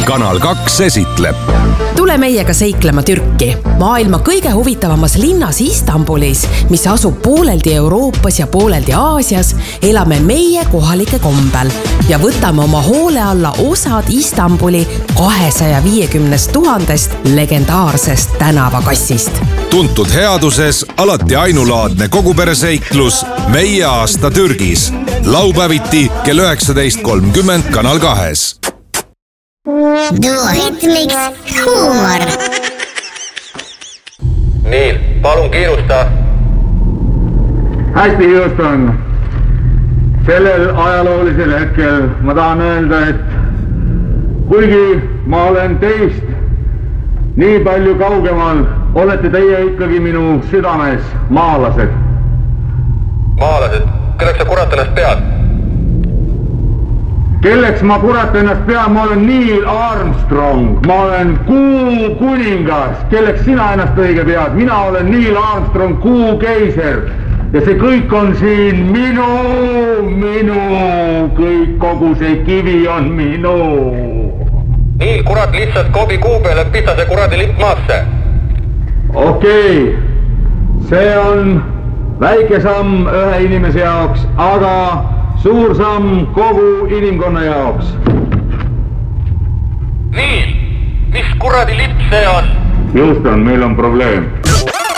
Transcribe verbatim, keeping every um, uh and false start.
Kanal kaks esitleb. Tule meiega seiklema Türki, maailma kõige huvitavamas linnas Istanbulis, mis asub pooleldi Euroopas ja pooleldi Aasias, elame meie kohalike kombel ja võtame oma hoole alla osad Istanbuli kahesaja viiekümnest tuhandest legendaarsest tänavakassist. Tuntud headuses alati ainulaadne kogupereseiklus Meie aasta Türgis. Laupäeviti kell üheksateist kolmkümmend Kanal kahes. Duoritmiks huumor. Nii, palun kiirusta. Hästi kiirustan. Sellel ajaloolisel hetkel ma tahan öelda, et kuigi ma olen teist nii palju kaugemal, olete teie ikkagi minu südames maalased. Maalased? Kelleks sa kurat ennast pead? Kelleks ma kurat ennast pean? Ma olen Neil Armstrong. Ma olen kuu kuningas. Kelleks sina ennast õige pead? Mina olen Neil Armstrong, kuu keiser. Ja see kõik on siin minu, minu, kõik, kogu see kivi on minu. Nii, kurat, lihtsalt kobi kuu peale, pista see kuradi lipp maasse. Okei, see on väike samm ühe inimese jaoks, aga suur samm kogu inimkonna jaoks. Nii, mis kuradi lipp see on? Just on, meil on probleem.